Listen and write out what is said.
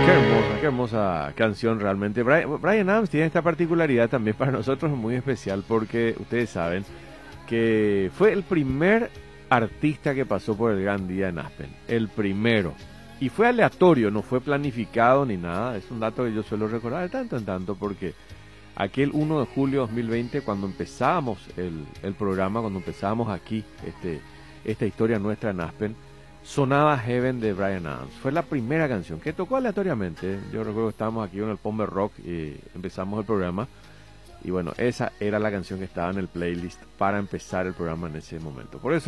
Qué hermosa canción realmente. Bryan Adams tiene esta particularidad también para nosotros muy especial porque ustedes saben que fue el primer artista que pasó por el Gran Día en Aspen. El primero. Y fue aleatorio, no fue planificado ni nada. Es un dato que yo suelo recordar de tanto en tanto porque aquel 1 de julio de 2020, cuando empezamos el programa, cuando empezamos aquí esta historia nuestra en Aspen, sonaba Heaven de Bryan Adams. Fue la primera canción que tocó aleatoriamente. Yo recuerdo que estábamos aquí en el Palmer Rock y empezamos el programa. Y bueno, esa era la canción que estaba en el playlist para empezar el programa en ese momento. Por eso